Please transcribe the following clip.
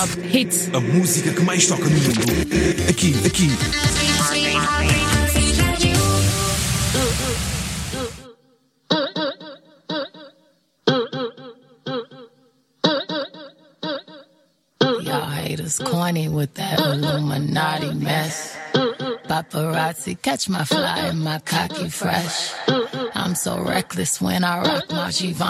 Hits. A música que mais toca no mundo. Aqui. Y'all haters corny with that Illuminati mess. Paparazzi catch my fly and my cocky fresh. I'm so reckless when I rock my Givenchy.